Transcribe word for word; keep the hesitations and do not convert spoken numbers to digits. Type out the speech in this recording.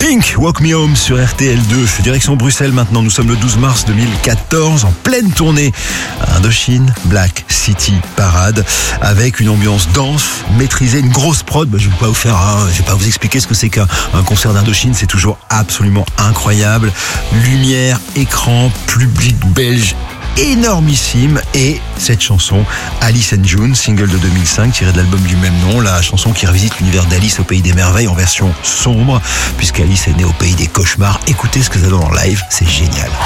Pink, Walk Me Home sur R T L deux. Direction Bruxelles maintenant, nous sommes le douze mars deux mille quatorze, en pleine tournée. Indochine Black City Parade, avec une ambiance dense, maîtrisée, une grosse prod. Bah, je ne vais pas vous faire, hein, je vais pas vous expliquer ce que c'est qu'un un concert d'Indochine, c'est toujours absolument incroyable. Lumière, écran, public belge énormissime, et cette chanson Alice and June, single de deux mille cinq tiré de l'album du même nom, la chanson qui revisite l'univers d'Alice au pays des merveilles en version sombre, puisqu'Alice est née au pays des cauchemars. Écoutez ce que ça donne en live, c'est génial.